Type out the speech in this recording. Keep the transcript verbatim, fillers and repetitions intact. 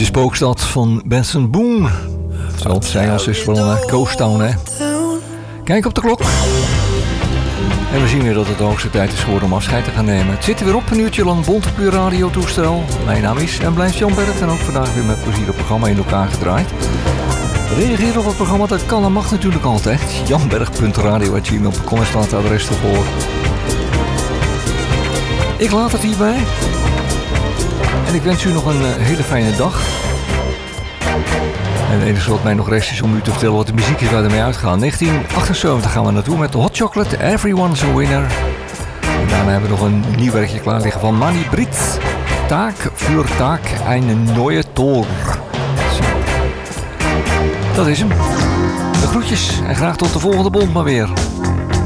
de spookstad van Benson Boone. Zo, zijn als is wel een Ghost Town, hè. Kijk op de klok. En we zien weer dat het de hoogste tijd is geworden om afscheid te gaan nemen. Het zit er weer op, een uurtje lang bont op uw radiotoestel. Mijn naam is en blijft Jan Berg en ook vandaag weer met plezier het programma in elkaar gedraaid. Reageer op het programma, dat kan en mag natuurlijk altijd. janberg punt radio apenstaartje gmail punt com staat het adres ervoor. Ik laat het hierbij. En ik wens u nog een uh, hele fijne dag. En het enige wat mij nog rest is om u te vertellen wat de muziek is waar ermee uitgaan. negentien achtenzeventig gaan we naartoe met de Hot Chocolate, Everyone's a Winner. En daarna hebben we nog een nieuw werkje klaar liggen van Manny Brit. Taak voor taak, een nieuwe Tor. Dat is hem. De groetjes en graag tot de volgende bond maar weer.